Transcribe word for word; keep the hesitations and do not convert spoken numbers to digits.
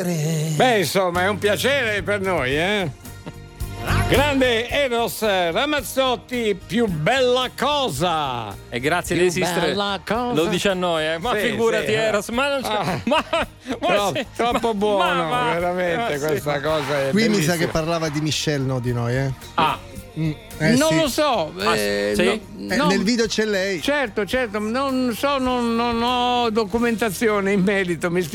piacere. Beh, insomma, è un piacere per noi, eh? Grande Eros Ramazzotti, più bella cosa. E grazie Più di esistere. bella cosa. Lo dice a noi, eh. Ma Sì, figurati, sì, Eros, ma non c'è. Ah. Ma, ma Tro- sì, troppo ma- buono, ma- ma- veramente, ma sì. questa cosa è Qui mi sa bellissima. che parlava di Michelle, no di noi, eh. Ah, Mm, eh, non sì. lo so, Ah, eh, sì? no- Eh, no- nel video c'è lei. certo, certo, non so, non, non ho documentazione in merito, mi spiace.